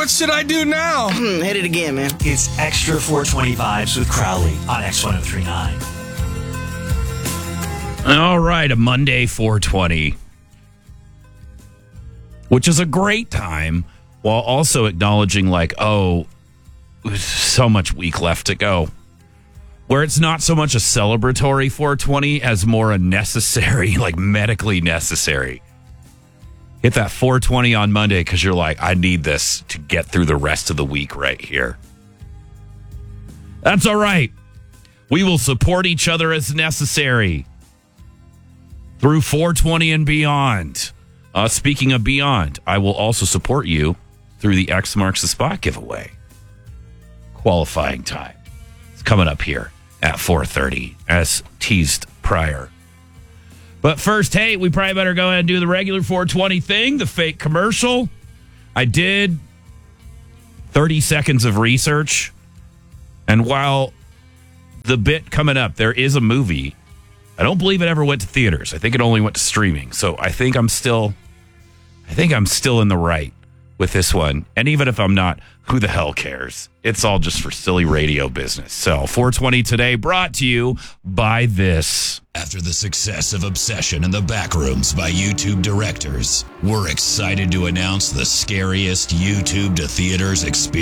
What should I do now? Hit it again, man. It's Extra 420 Vibes with Crowley on X1039. All right, a Monday 420, which is a great time, while also acknowledging so much week left to go. Where it's not so much a celebratory 420 as more a necessary, medically necessary. Hit that 420 on Monday because you're like, I need this to get through the rest of the week right here. That's all right. We will support each other as necessary through 420 and beyond. Speaking of beyond, I will also support you through the X Marks the Spot giveaway. Qualifying time. It's coming up here at 4:30 as teased prior. But first, hey, we probably better go ahead and do the regular 420 thing, the fake commercial. I did 30 seconds of research. And while the bit coming up, there is a movie, I don't believe it ever went to theaters. I think it only went to streaming. So I think I'm still in the right with this one. And even if I'm not, who the hell cares? It's all just for silly radio business. So 420 today brought to you by this. After the success of Obsession in the Backrooms by YouTube directors, we're excited to announce the scariest YouTube to theaters experience.